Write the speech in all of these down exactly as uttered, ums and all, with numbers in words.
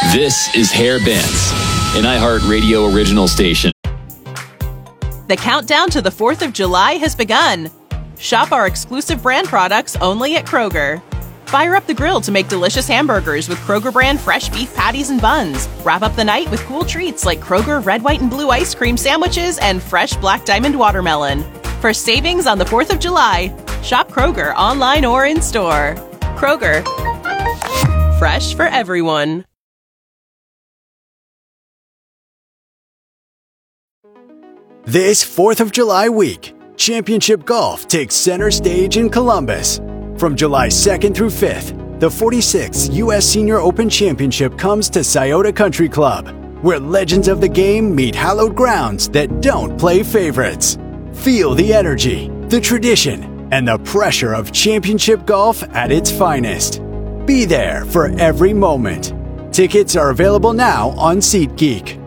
This is Hair Bands, an iHeartRadio original station. The countdown to the fourth of July has begun. Shop our exclusive brand products only at Kroger. Fire up the grill to make delicious hamburgers with Kroger brand fresh beef patties and buns. Wrap up the night with cool treats like Kroger red, white, and blue ice cream sandwiches and fresh Black Diamond watermelon. For savings on the fourth of July, shop Kroger online or in store. Kroger, fresh for everyone. This fourth of July week, Championship Golf takes center stage in Columbus. From July second through fifth, the forty-sixth U S Senior Open Championship comes to Scioto Country Club, where legends of the game meet hallowed grounds that don't play favorites. Feel the energy, the tradition, and the pressure of championship golf at its finest. Be there for every moment. Tickets are available now on SeatGeek.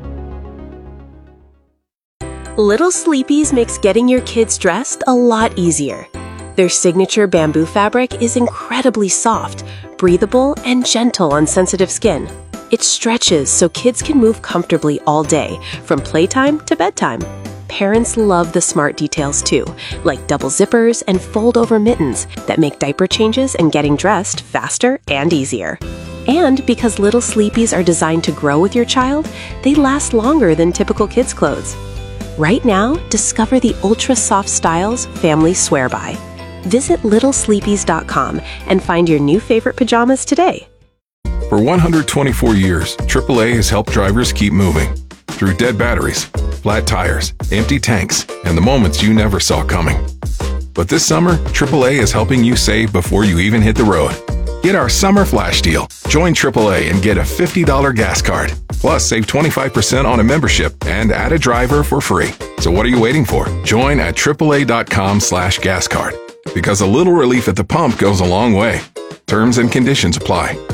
Little Sleepies makes getting your kids dressed a lot easier. Their signature bamboo fabric is incredibly soft, breathable, and gentle on sensitive skin. It stretches so kids can move comfortably all day, from playtime to bedtime. Parents love the smart details too, like double zippers and fold-over mittens that make diaper changes and getting dressed faster and easier. And because Little Sleepies are designed to grow with your child, they last longer than typical kids' clothes. Right now, discover the ultra-soft styles families swear by. Visit little sleepies dot com and find your new favorite pajamas today. For one hundred twenty-four years, triple A has helped drivers keep moving. Through dead batteries, flat tires, empty tanks, and the moments you never saw coming. But this summer, triple A is helping you save before you even hit the road. Get our summer flash deal. Join triple A and get a fifty dollars gas card. Plus, save twenty-five percent on a membership and add a driver for free. So what are you waiting for? Join at triple A dot com slash gas card. Because a little relief at the pump goes a long way. Terms and conditions apply.